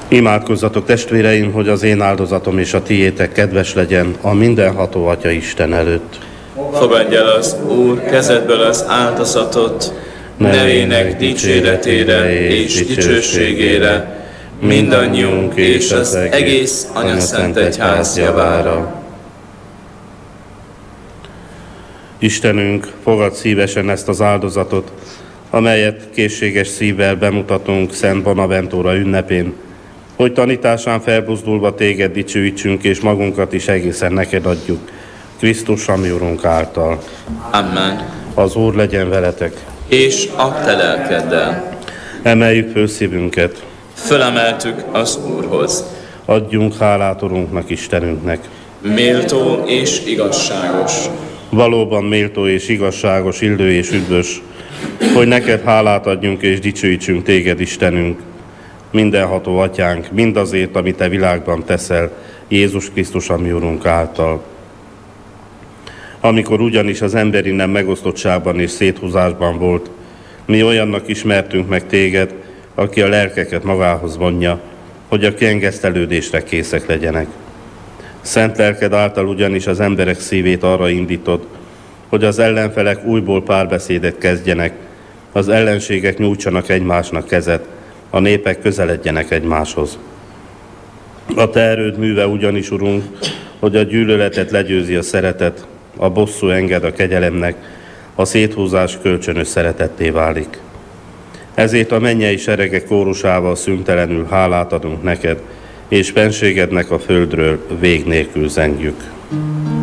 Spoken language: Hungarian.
Imádkozzatok, testvéreim, hogy az én áldozatom és a tiétek kedves legyen a mindenható Atya Isten előtt. Fogadj el az Úr kezedből az áldozatot, nevének dicséretére és dicsőségére, mindannyiunk és az egész Anyaszent Egyház javára. Istenünk, fogadd szívesen ezt az áldozatot, amelyet készséges szívvel bemutatunk Szent Bonaventura ünnepén, hogy tanításán felbuzdulva téged dicsőítsünk, és magunkat is egészen neked adjuk, Krisztus, ami Urunk által. Amen. Az Úr legyen veletek. És a te lelkeddel. Emeljük föl szívünket. Fölemeltük az Úrhoz. Adjunk hálát Urunknak, Istenünknek. Méltó és igazságos. Valóban méltó és igazságos, illő és üdvös, hogy neked hálát adjunk és dicsőítsünk téged, Istenünk, mindenható Atyánk, mindazért, amit te világban teszel, Jézus Krisztus, ami Urunk által. Amikor ugyanis az emberi nem megosztottságban és széthúzásban volt, mi olyannak ismertünk meg téged, aki a lelkeket magához vonja, hogy a kiengesztelődésre készek legyenek. Szent lelked által ugyanis az emberek szívét arra indítod, hogy az ellenfelek újból párbeszédet kezdjenek, az ellenségek nyújtsanak egymásnak kezet, a népek közeledjenek egymáshoz. A te erőd műve ugyanis, Urunk, hogy a gyűlöletet legyőzi a szeretet, a bosszú enged a kegyelemnek, a széthúzás kölcsönös szeretetté válik. Ezért a mennyei seregek kórusával szüntelenül hálát adunk neked, és fenségednek a földről vég nélkül zengjük.